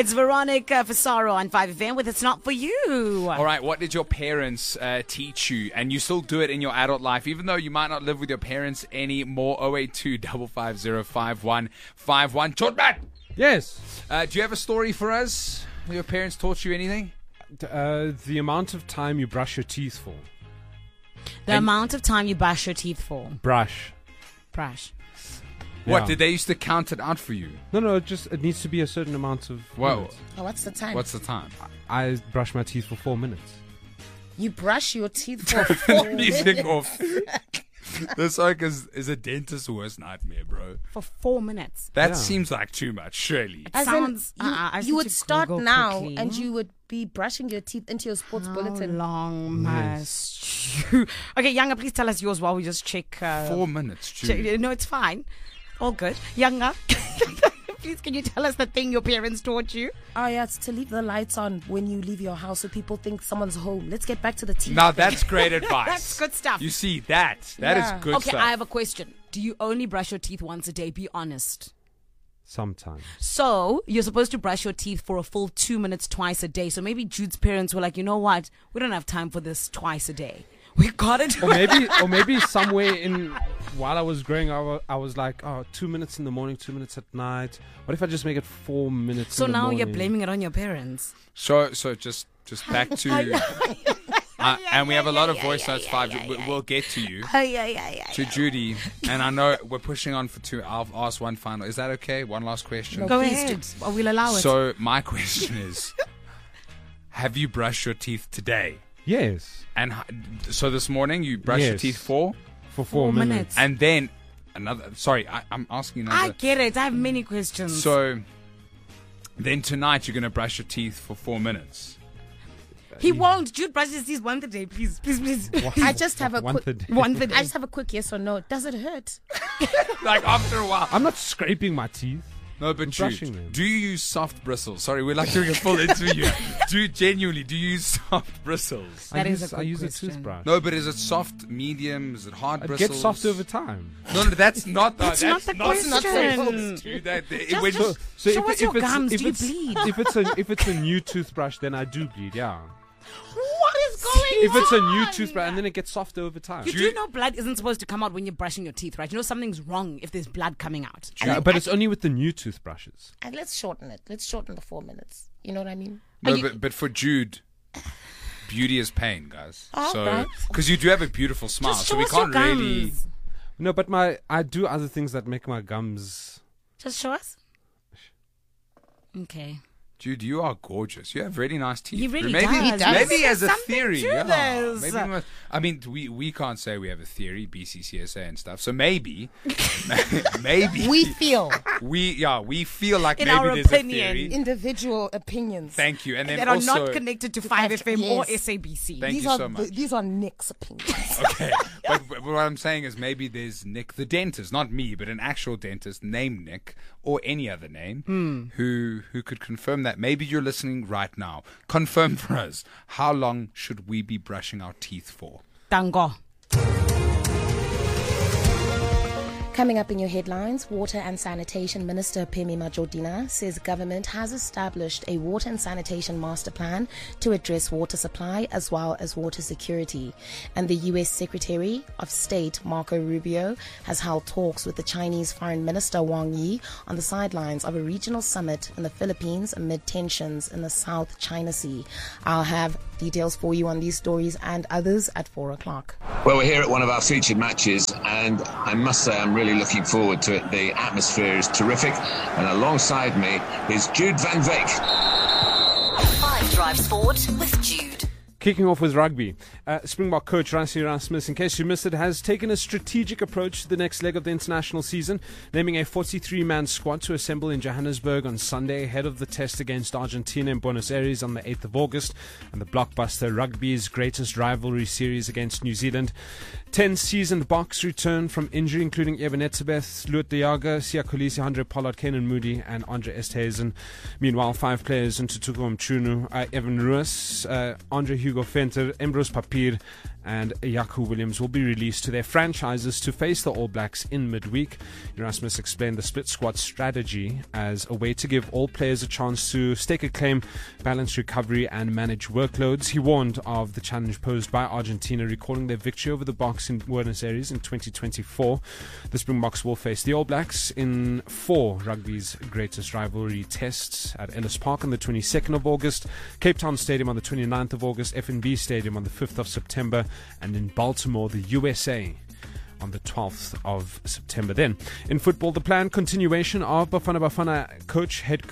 It's Veronica Fasaro on 5FM with It's Not For You. All right, what did your parents teach you? And you still do it in your adult life, even though you might not live with your parents anymore. 082 550 5151. Chotman! Yes. Do you have a story for us? Your parents taught you anything? The amount of time you brush your teeth for. The amount of time you brush your teeth for. Brush. What, Yeah. did they used to count it out for you? No, it needs to be a certain amount of Whoa. minutes. Oh, what's the time? What's the time? I brush my teeth for 4 minutes. You brush your teeth for 4 minutes. Music off. This like is a dentist's worst nightmare, bro. For 4 minutes. That Yeah. seech like too much, surely. As in, Sounds- you, I you need would to start Google now quickly. and you would be brushing your teeth into your sports How bulletin. long must you... Okay, Younger, please tell us yours while we just check... 4 minutes, Jude. check. No, it's fine. All good. Younger, please can you tell us the thing your parents taught you? Oh, yeah, it's to leave the lights on when you leave your house so people think someone's home. Let's get back to the teeth. Now that's great advice. That's good stuff. You see, that is Yeah. good Okay, stuff. I have a question. Do you only brush your teeth once a day? Be honest. Sometimes. So you're supposed to brush your teeth for a full 2 minutes twice a day. So maybe Jude's parents were like, you know what? We don't have time for this twice a day. We gotta do Or maybe somewhere while I was growing up, I was like, 2 minutes in the morning, 2 minutes at night. What if I just make it 4 minutes? So in the now morning? you're blaming it on your parents. So just back to, and we have a lot of voice notes. We'll get to you, to Judy, and I know we're pushing on for two. I'll ask one final. Is that okay? One last question. Go please ahead. We'll allow it. So my question is, have you brushed your teeth today? Yes. And so this morning you brushed your Yes. teeth for, For 4 minutes. and then another. Sorry, I'm asking another. I get it. I have many questions. So then tonight you're going to brush your teeth for 4 minutes. He won't. Jude brushes his teeth once a day. Please. I just have a Once quick. a day. Once a day. I just have a quick yes or no. Does it hurt? Like after a while. I'm not scraping my teeth. No, but brushing Jude, them. do you use soft bristles? Sorry, we're like doing a full interview. Do you use soft bristles? That is a I good use question. a toothbrush. No, but is it soft, medium? Is it hard It bristles? gets soft over time. No, that's not. That's not the question. Dude, that, Just- when- just- Show us your gums. Do you bleed? If it's a new toothbrush, then I do bleed. Yeah. What is going If it's a new on? toothbrush, and then it gets softer over time. You do know blood isn't supposed to come out when you're brushing your teeth, right? You know something's wrong if there's blood coming out. Yeah, but it's only with the new toothbrushes. And let's shorten it. Let's shorten the 4 minutes. You know what I mean? no, but for Jude, beauty is pain, guys. All So right. because you do have a beautiful smile, Just so show we us your can't really. gums. No, but I do other things that make my gums. Just show us. Okay. Jude, you are gorgeous. You have really nice teeth. He really maybe, does. does. Maybe as a Something theory, to yeah. this. Maybe I mean, we can't say we have a theory, BCCSA and stuff. So maybe We feel we feel like In maybe our there's opinion. a theory. individual opinions. Thank you, and then That are also not connected to 5FM or Yes. SABC. Thank these you are so much. these are Nick's opinions. Okay, but what I'm saying is maybe there's Nick the dentist, not me, but an actual dentist named Nick or any other name who could confirm that. Maybe you're listening right now. Confirm for us, how long should we be brushing our teeth for? Tango. Coming up in your headlines, Water and Sanitation Minister Phemi Majodina says government has established a water and sanitation master plan to address water supply as well as water security. And the U.S. Secretary of State Marco Rubio has held talks with the Chinese Foreign Minister Wang Yi on the sidelines of a regional summit in the Philippines amid tensions in the South China Sea. I'll have details for you on these stories and others at 4 o'clock. Well, we're here at one of our featured matches, and I must say I'm really looking forward to it. The atmosphere is terrific, and alongside me is Jude Van Veek. 5 Drive Sport with Jude. Kicking off with rugby, Springbok coach Rassie Erasmus, in case you missed it, has taken a strategic approach to the next leg of the international season, naming a 43-man squad to assemble in Johannesburg on Sunday ahead of the test against Argentina in Buenos Aires on the 8th of August and the blockbuster rugby's greatest rivalry series against New Zealand. 10 seasoned Boks return from injury, including Eben Etzebeth, Luat de Jager, Siya Kolisi, Andre Pollard, Kenan Moody, and Andre Esthuizen. Meanwhile, 5 players into Tutuko Mchunu, Evan Ruiz, Andre Hugo Venter, Ambrose Papier, and Yaku Williams will be released to their franchises to face the All Blacks in midweek. Erasmus explained the split squad strategy as a way to give all players a chance to stake a claim, balance recovery and manage workloads. He warned of the challenge posed by Argentina, recalling their victory over the Boks in Buenos Aires in 2024. The Springboks will face the All Blacks in 4 rugby's greatest rivalry tests at Ellis Park on the 22nd of August, Cape Town Stadium on the 29th of August, FNB Stadium on the 5th of September, and in Baltimore, the USA, on the 12th of September. Then, in football, the planned continuation of Bafana Bafana head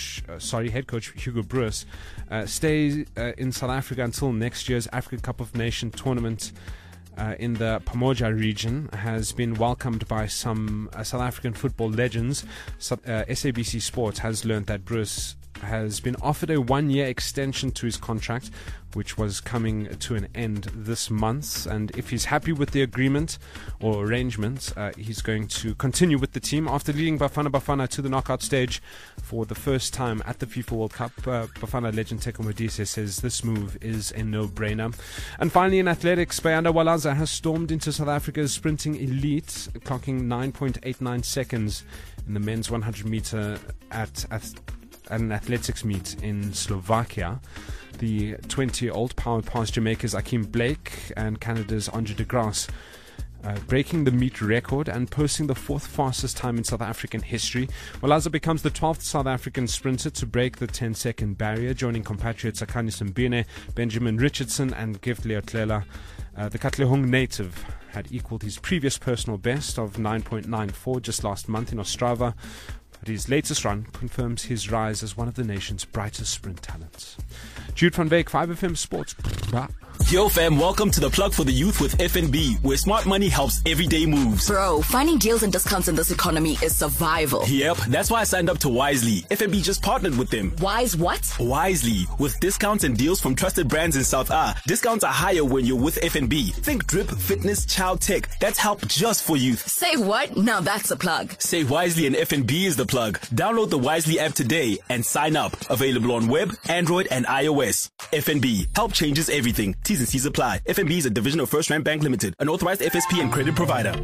coach Hugo Broos stays in South Africa until next year's Africa Cup of Nations tournament in the Pamoja region has been welcomed by some South African football legends. SABC Sports has learned that Broos has been offered a 1-year extension to his contract, which was coming to an end this month. And if he's happy with the agreement or arrangement, he's going to continue with the team. After leading Bafana Bafana to the knockout stage for the first time at the FIFA World Cup, Bafana legend Teko Modise says this move is a no-brainer. And finally, in athletics, Bayanda Walaza has stormed into South Africa's sprinting elite, clocking 9.89 seconds in the men's 100 meter at an athletics meet in Slovakia. The 20-year-old powered past Jamaica's Akeem Blake and Canada's Andre de Grasse, breaking the meet record and posting the 4th fastest time in South African history. Walaza becomes the 12th South African sprinter to break the 10-second barrier, joining compatriots Akani Simbine, Benjamin Richardson and Gift Leotlela. The Katlehong native had equalled his previous personal best of 9.94 just last month in Ostrava. But his latest run confirms his rise as one of the nation's brightest sprint talents. Jude van Beek, 5FM Sports. Yo fam, welcome to the plug for the youth with FNB, where smart money helps everyday moves. Bro, finding deals and discounts in this economy is survival. Yep, that's why I signed up to Wisely. FNB just partnered with them. Wise what? Wisely, with discounts and deals from trusted brands in South A. Discounts are higher when you're with FNB. Think drip, fitness, child tech. That's help just for youth. Say what? Now that's a plug. Say Wisely and FNB is the plug. Download the Wisely app today and sign up. Available on web, Android and iOS. FNB, help changes everything. T's and C's apply. FNB is a division of First Rand Bank Limited, an authorized FSP and credit provider.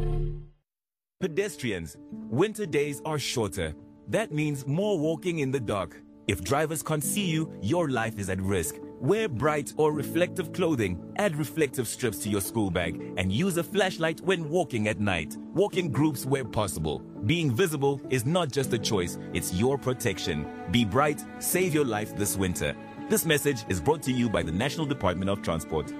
Pedestrians, winter days are shorter. That means more walking in the dark. If drivers can't see you, your life is at risk. Wear bright or reflective clothing, add reflective strips to your school bag, and use a flashlight when walking at night. Walk in groups where possible. Being visible is not just a choice, it's your protection. Be bright, save your life this winter. This message is brought to you by the National Department of Transport.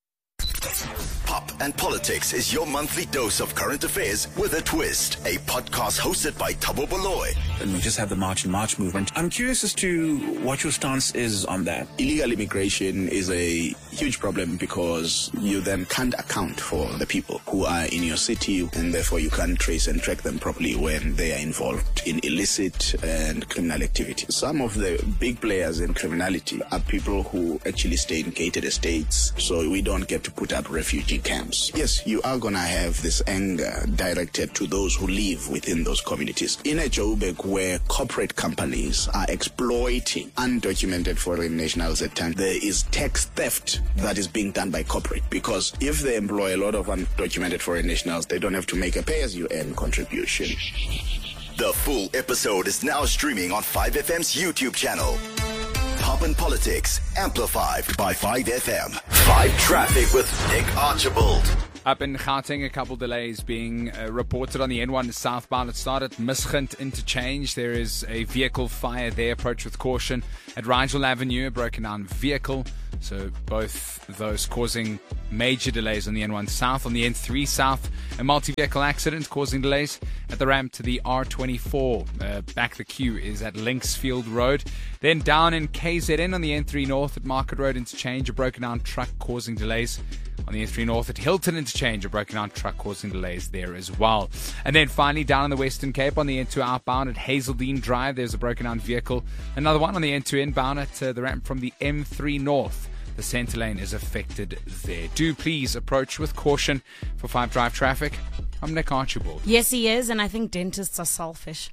Pop and Politics is your monthly dose of current affairs with a twist. A podcast hosted by Thabo Baloy. And we just have the March and March movement. I'm curious as to what your stance is on that. Illegal immigration is a huge problem because you then can't account for the people who are in your city, and therefore you can't trace and track them properly when they are involved in illicit and criminal activity. Some of the big players in criminality are people who actually stay in gated estates, so we don't get to put up refugee camps. Yes, you are going to have this anger directed to those who live within those communities. In a Joburg where corporate companies are exploiting undocumented foreign nationals at times, there is tax theft that is being done by corporate, because if they employ a lot of undocumented foreign nationals, they don't have to make a pay-as-you-earn contribution. The full episode is now streaming on 5FM's YouTube channel. Pop and Politics, amplified by 5FM. 5 Traffic with Nick Archibald. Up in Gauteng, a couple delays being reported on the N1 southbound. It started Misgint interchange. There is a vehicle fire there. Approach with caution. At Rigel Avenue, a broken down vehicle. So both those causing major delays on the N1 south. On the N3 south, a multi-vehicle accident causing delays at the ramp to the R24. Back the queue is at Linksfield Road. Then down in KZN on the N3 north at Market Road interchange, a broken down truck causing delays. On the N3 north at Hilton interchange, a broken down truck causing delays there as well. And then finally down in the Western Cape on the N2 outbound at Hazeldean Drive, there's a broken down vehicle. Another one on the N2 inbound at the ramp from the M3 north. The centre lane is affected there. Do please approach with caution for 5 Drive traffic. I'm Nick Archibald. Yes, he is, and I think dentists are selfish.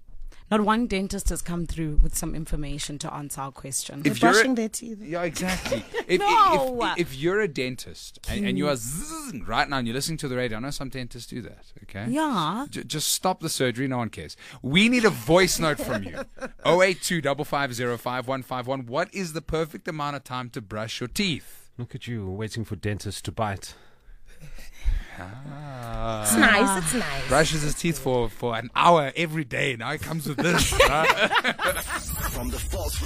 Not one dentist has come through with some information to answer our question. They're brushing their teeth. Yeah, exactly. No. If you're a dentist and you are zzing right now and you're listening to the radio, I know some dentists do that, okay? Yeah. Just stop the surgery. No one cares. We need a voice note from you. 082 550 5151. What is the perfect amount of time to brush your teeth? Look at you waiting for dentists to bite. It's nice. It's nice. Brushes his teeth for an hour every day. Now he comes with this. From the False